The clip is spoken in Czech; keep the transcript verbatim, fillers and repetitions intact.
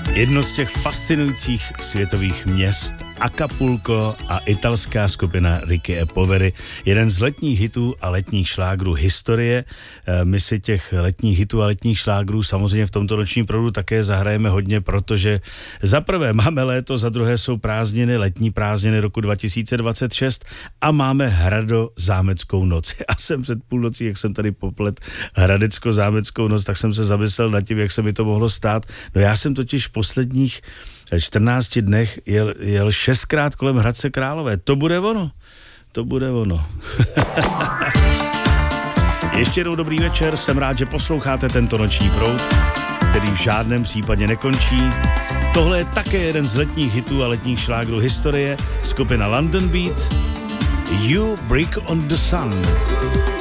Jedno z těch fascinujících světových měst, Acapulco a italská skupina Ricky e Poveri. Jeden z letních hitů a letních šlágrů historie. My si těch letních hitů a letních šlágrů samozřejmě v tomto nočním proudu také zahrajeme hodně, protože za prvé máme léto, za druhé jsou prázdniny, letní prázdniny roku dva tisíce dvacet šest a máme Hradozámeckou noc. Já jsem před půlnocí, jak jsem tady poplet Hradecko-zámeckou noc, tak jsem se zamyslel nad tím, jak se mi to mohlo stát. No já jsem totiž v posledních čtrnácti dnech jel, jel šestkrát kolem Hradce Králové. To bude ono. To bude ono. Ještě jednou dobrý večer, jsem rád, že posloucháte tento noční proud, který v žádném případě nekončí. Tohle je také jeden z letních hitů a letních šlágrů historie, skupina London Beat, You Break on the Sun.